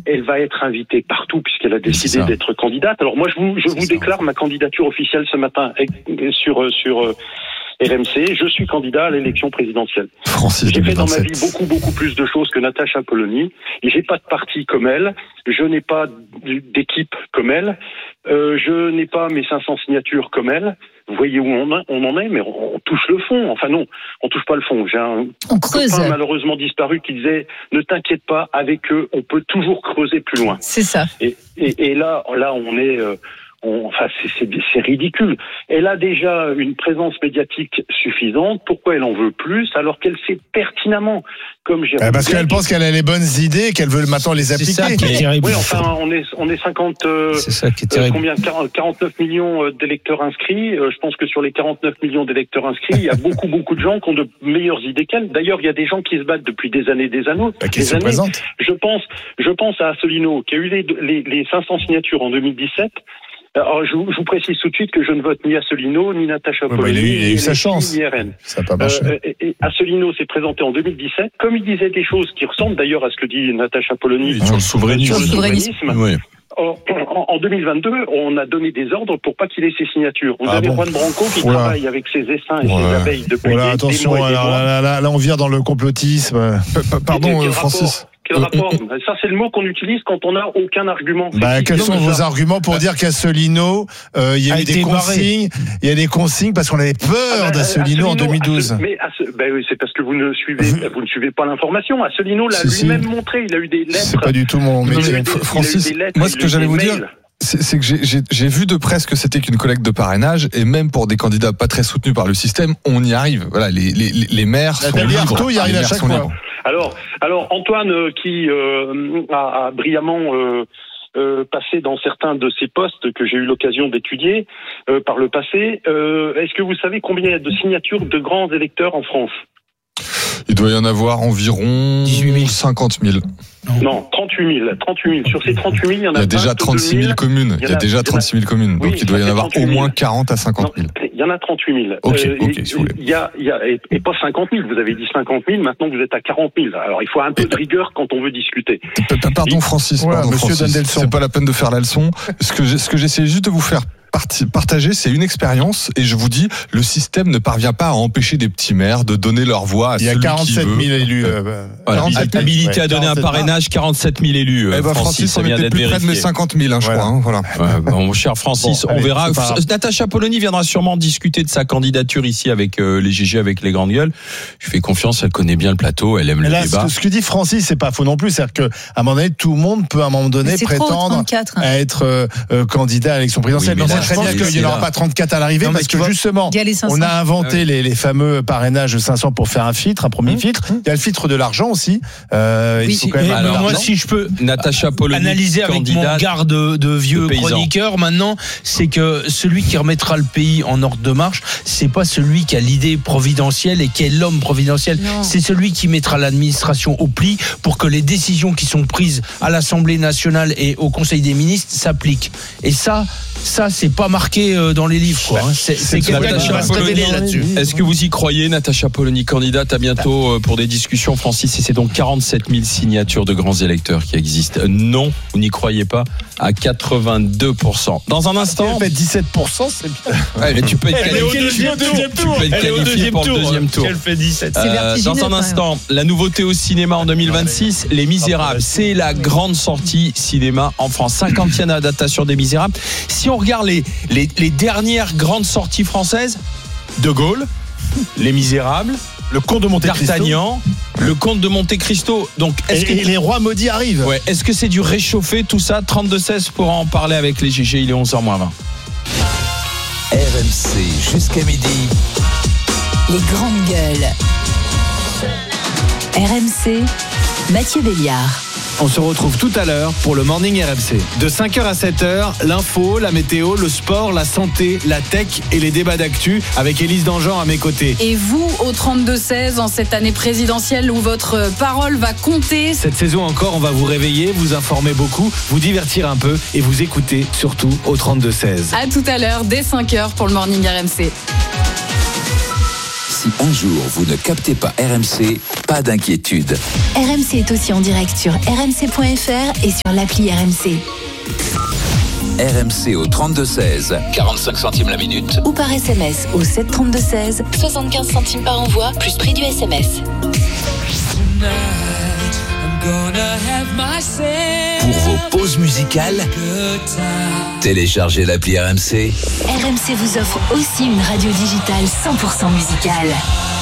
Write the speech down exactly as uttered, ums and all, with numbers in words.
elle va être invitée partout puisqu'elle a décidé d'être candidate. Alors moi, je vous, je vous déclare ma candidature officielle ce matin sur sur R M C. Je suis candidat à l'élection présidentielle. Francis j'ai fait deux mille vingt-sept. dans ma vie beaucoup beaucoup plus de choses que Natacha Polony. J'ai pas de parti comme elle. Je n'ai pas d'équipe comme elle. Euh, je n'ai pas mes cinq cents signatures comme elle. Vous voyez où on, a, on en est, mais on, on touche le fond. Enfin non, on touche pas le fond. J'ai un on creuse. copain malheureusement disparu qui disait « Ne t'inquiète pas, avec eux, on peut toujours creuser plus loin. » C'est ça. Et, et, et là, là, on est... Euh, On, enfin, c'est, c'est, c'est ridicule. Elle a déjà une présence médiatique suffisante. Pourquoi elle en veut plus alors qu'elle sait pertinemment, comme j'ai. Eh parce qu'elle pense qu'elle a les bonnes idées, qu'elle veut maintenant les appliquer. C'est ça qui est terrible. Oui, enfin, on est on est cinquante. Euh, c'est ça qui est terrible. Euh, combien quarante-neuf millions d'électeurs inscrits. Euh, je pense que sur les quarante-neuf millions d'électeurs inscrits, il y a beaucoup beaucoup de gens qui ont de meilleures idées qu'elle. D'ailleurs, il y a des gens qui se battent depuis des années, des années. Bah, qui des se années. présentent. Je pense, je pense à Asselineau qui a eu les les, les cinq cents signatures en deux mille dix-sept. Alors, je vous, je vous précise tout de suite que je ne vote ni Asselineau, ni Natacha Polony, ouais, bah, il a eu, il a eu ni sa chance. Ni R N. Ça n'a pas marché. Euh, et, et Asselineau s'est présenté en deux mille dix-sept, comme il disait des choses qui ressemblent d'ailleurs à ce que dit Natacha Polony Oui, sur le souverainisme. sur le souverainisme. Oui. En, en, en deux mille vingt-deux, on a donné des ordres pour pas qu'il ait ses signatures. Vous Ah avez bon Juan Branco qui Voilà. travaille avec ses essaims et Ouais. ses abeilles depuis Voilà, des, attention, des mois et des alors, mois. là, là, là, on vire dans le complotisme. Pardon, Quel euh, Francis. rapport Quel rapport Ça, c'est le mot qu'on utilise quand on n'a aucun argument. Bah, C'est quels sont précisément vos ça. arguments pour dire qu'Asselineau, euh, il y a, A eu des été barré. consignes, il y a des consignes parce qu'on avait peur Ah bah, d'Asselineau en deux mille douze. Asselineau, mais Asse- ben oui, c'est parce que vous ne suivez, vous ne suivez pas l'information. Asselineau l'a Si, si. lui-même montré. Il a eu des lettres. C'est pas du tout mon Il a eu métier. des- il a eu Francis, des lettres, moi, il ce a que eu j'allais des vous dire, mails. c'est, c'est que j'ai, j'ai, j'ai vu de près ce que c'était qu'une collecte de parrainage, et même pour des candidats pas très soutenus par le système, on y arrive. Voilà, les, les, les maires sont Nathalie libres. Arthaud y arrive Les à maires chaque sont fois. libres. Alors, alors Antoine, euh, qui euh, a, a brillamment euh, euh, passé dans certains de ces postes que j'ai eu l'occasion d'étudier euh, par le passé, euh, est-ce que vous savez combien il y a de signatures de grands électeurs en France ? Il doit y en avoir environ dix-huit mille. cinquante mille. Non, trente-huit mille. trente-huit mille. Sur ces trente-huit mille, il y en a Il y a déjà vingt-deux trente-six mille communes. Il y a déjà trente-six mille communes. Oui, Donc il doit y en ça fait avoir au trente-huit moins mille. quarante à cinquante mille. Non, il y en a trente-huit mille. Ok, Euh, ok, il- si vous voulez. Il y a, il y a, et, et pas cinquante mille. Vous avez dit cinquante mille. Maintenant, vous êtes à quarante mille. Alors, il faut un peu de rigueur quand on veut discuter. P- p- Pardon Francis, Voilà, pardon monsieur Francis. donne des leçons. C'est pas la peine de faire la leçon. Ce que j'ai- ce que j'essayais juste de vous faire parti- partager, c'est une expérience, et je vous dis, le système ne parvient pas à empêcher des petits maires de donner leur voix à Il y a celui qui quarante-sept veut. mille élus. euh, Voilà. quarante-sept mille. Habilité Ouais, à donner un quarante-sept. parrainage, quarante-sept mille élus. Eh euh, ben, Francis, Francis, ça on vient était d'être plus près de mes vérifié. cinquante mille, hein, je Voilà. crois. hein, voilà. Ouais, bon, mon cher Francis, Bon, on allez, verra. c'est pas grave. Natacha Polony viendra sûrement discuter de sa candidature ici avec euh, les G G, avec les grandes gueules. Je fais confiance, elle connaît bien le plateau, elle aime Mais le là, ce débat. que, ce que dit Francis, c'est pas faux non plus. C'est-à-dire qu'à un moment donné, tout le monde peut à un moment donné Mais c'est trop, prétendre trente-quatre. à être euh, euh, candidat à l'élection présidentielle. Oui, mais mais moi, là, je pense c'est- qu'il c'est n'y aura là. pas trente-quatre à l'arrivée Non, mais parce tu que vois, justement, il y a les cinq cents. on a inventé les, les fameux parrainages cinq cents pour faire un filtre, un premier filtre. Il y a le filtre de l'argent aussi. Euh, il Oui. faut quand même Et un peu moi, d'argent. si je peux Natacha Polony, analyser avec mon candidate. regard de, de vieux de paysan. chroniqueur maintenant, c'est que celui qui remettra le pays en ordre de marche, c'est pas celui qui a l'idée providentielle et qui est l'homme providentiel. Non. C'est celui qui mettra l'administration au pli pour que les décisions qui sont prises à l'Assemblée nationale et au Conseil des ministres s'appliquent. Et ça, ça c'est pas marqué euh, dans les livres, quoi. hein. C'est, c'est c'est quelqu'un qui Natacha va se Polony. révéler là-dessus. Est-ce que vous y croyez, Natacha Polony, candidate à bientôt euh, pour des discussions, Francis? Et c'est donc quarante-sept mille signatures de grands électeurs qui existent. Non, vous n'y croyez pas, à quatre-vingt-deux pour cent. Dans un instant, Elle fait dix-sept pour cent, c'est bien. ouais, mais tu peux être Elle est au qualifié, deuxième tour. tu peux être Elle est au qualifié deuxième pour le tour. deuxième tour. Elle fait dix-sept. C'est Euh, vertigineux, dans quand un même. instant, la nouveauté au cinéma en deux mille vingt-six, Les Misérables. C'est la grande sortie cinéma en France. cinquantième adaptation des Misérables. Si on regarde les, les, les dernières grandes sorties françaises, De Gaulle, Les Misérables, Le comte de Monte Cristo. D'Artagnan, Le Comte de Monte Cristo. Donc, Et, est-ce que, et les rois maudits arrivent. ouais, est-ce que c'est du réchauffé tout ça? trente-deux seize pour en parler avec les G G. Il est onze heures moins vingt. R M C jusqu'à midi. Les grandes gueules. R M C, Mathieu Béliard. On se retrouve tout à l'heure pour le Morning R M C. De cinq heures à sept heures, l'info, la météo, le sport, la santé, la tech et les débats d'actu avec Élise Dangean à mes côtés. Et vous, au trente-deux seize, en cette année présidentielle où votre parole va compter. Cette saison encore, on va vous réveiller, vous informer beaucoup, vous divertir un peu et vous écouter surtout au trente-deux seize. À tout à l'heure, dès cinq heures pour le Morning R M C. Si un jour vous ne captez pas R M C, pas d'inquiétude. R M C est aussi en direct sur r m c point f r et sur l'appli R M C. R M C au trente-deux seize, quarante-cinq centimes la minute. Ou par S M S au sept trente-deux seize, soixante-quinze centimes par envoi, plus prix du S M S. Pour vos pauses musicales, téléchargez l'appli R M C. R M C vous offre aussi une radio digitale cent pour cent musicale.